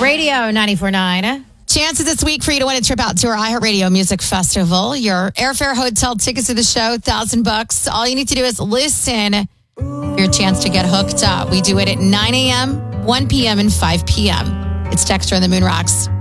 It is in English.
Radio 94.9. Chances this week for you to win a trip out to our iHeartRadio Music Festival. Your airfare, hotel, tickets to the show, $1,000. All you need to do is listen for your chance to get hooked up. We do it at 9 a.m., 1 p.m., and 5 p.m. It's Dexter and the Moon Rocks.